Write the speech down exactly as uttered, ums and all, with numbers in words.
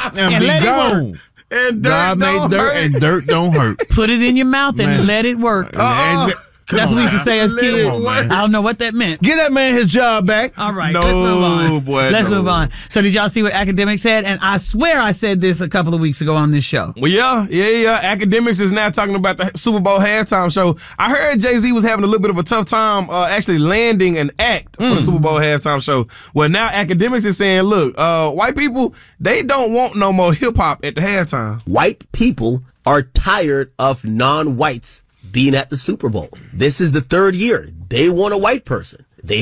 and, and be let gone. it work. And dirt God don't made dirt, hurt. and dirt don't hurt. Put it in your mouth and Man. let it work. And- That's what we used to say as Let it kids. work. I don't know what that meant. Get that man his job back. All right, No, let's move on. boy, let's no. move on. So did y'all see what Academics said? And I swear I said this a couple of weeks ago on this show. Well, yeah, yeah, yeah. Academics is now talking about the Super Bowl halftime show. I heard Jay-Z was having a little bit of a tough time uh, actually landing an act for the Super Bowl halftime show. Well, now Academics is saying, look, uh, white people, they don't want no more hip-hop at the halftime. White people are tired of non-whites being at the Super Bowl. This is the third year. They want a white person.